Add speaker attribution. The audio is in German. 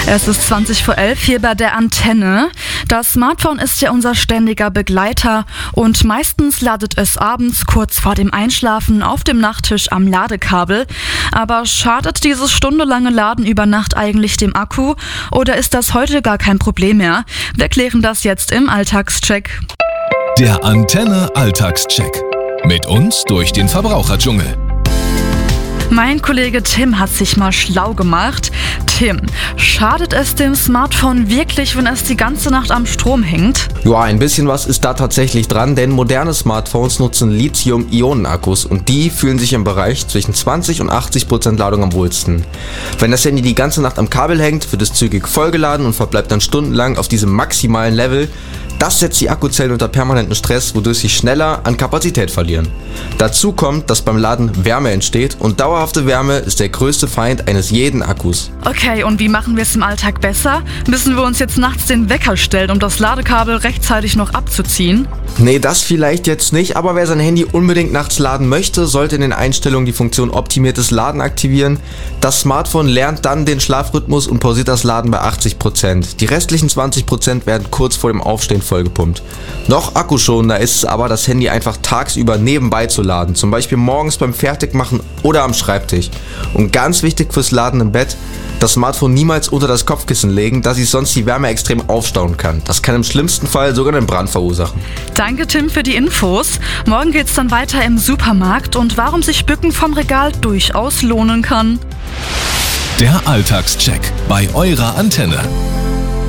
Speaker 1: Es ist 20:11 hier bei der Antenne. Das Smartphone ist ja unser ständiger Begleiter und meistens ladet es abends kurz vor dem Einschlafen auf dem Nachttisch am Ladekabel. Aber schadet dieses stundenlange Laden über Nacht eigentlich dem Akku oder ist das heute gar kein Problem mehr? Wir klären das jetzt im Alltagscheck.
Speaker 2: Der Antenne Alltagscheck. Mit uns durch den Verbraucherdschungel.
Speaker 1: Mein Kollege Tim hat sich mal schlau gemacht. Tim, schadet es dem Smartphone wirklich, wenn es die ganze Nacht am Strom hängt?
Speaker 3: Ja, ein bisschen was ist da tatsächlich dran, denn moderne Smartphones nutzen Lithium-Ionen-Akkus und die fühlen sich im Bereich zwischen 20 und 80% Ladung am wohlsten. Wenn das Handy die ganze Nacht am Kabel hängt, wird es zügig vollgeladen und verbleibt dann stundenlang auf diesem maximalen Level. Das setzt die Akkuzellen unter permanenten Stress, wodurch sie schneller an Kapazität verlieren. Dazu kommt, dass beim Laden Wärme entsteht und dauerhafte Wärme ist der größte Feind eines jeden Akkus.
Speaker 1: Okay, und wie machen wir es im Alltag besser? Müssen wir uns jetzt nachts den Wecker stellen, um das Ladekabel rechtzeitig noch abzuziehen?
Speaker 3: Nee, das vielleicht jetzt nicht, aber wer sein Handy unbedingt nachts laden möchte, sollte in den Einstellungen die Funktion optimiertes Laden aktivieren. Das Smartphone lernt dann den Schlafrhythmus und pausiert das Laden bei 80%. Die restlichen 20% werden kurz vor dem Aufstehen vollgepumpt. Noch akkuschonender ist es aber, das Handy einfach tagsüber nebenbei zu laden, zum Beispiel morgens beim Fertigmachen oder am Schreibtisch. Und ganz wichtig fürs Laden im Bett, das Smartphone niemals unter das Kopfkissen legen, da sich sonst die Wärme extrem aufstauen kann. Das kann im schlimmsten Fall sogar einen Brand verursachen.
Speaker 1: Danke Tim für die Infos. Morgen geht's dann weiter im Supermarkt und warum sich Bücken vom Regal durchaus lohnen kann.
Speaker 2: Der Alltagscheck bei eurer Antenne.